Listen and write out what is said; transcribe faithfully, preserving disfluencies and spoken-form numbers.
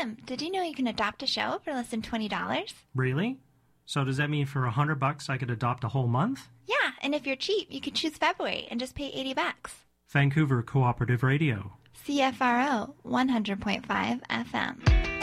Tim, did you know you can adopt a show for less than twenty dollars? Really? So does that mean for a hundred bucks I could adopt a whole month? Yeah, and if you're cheap, you could choose February and just pay eighty bucks. Vancouver Cooperative Radio. C F R O one hundred point five F M.